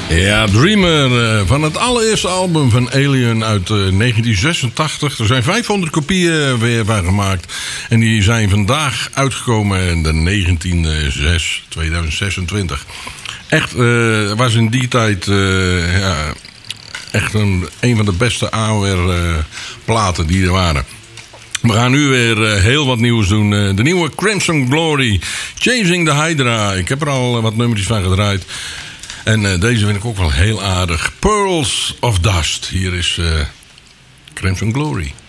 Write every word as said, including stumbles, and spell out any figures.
Ja, Dreamer uh, van het allereerste album van Alien uit uh, negentien zesentachtig. Er zijn vijfhonderd kopieën weer van gemaakt. En die zijn vandaag uitgekomen de negentiende zes tweeduizend zesentwintig. Echt, uh, was in die tijd uh, ja, echt een, een van de beste A O R uh, platen die er waren. We gaan nu weer uh, heel wat nieuws doen. Uh, de nieuwe Crimson Glory, Chasing the Hydra. Ik heb er al uh, wat nummertjes van gedraaid. En uh, deze vind ik ook wel heel aardig. Pearls of Dust. Hier is uh, Crimson Glory.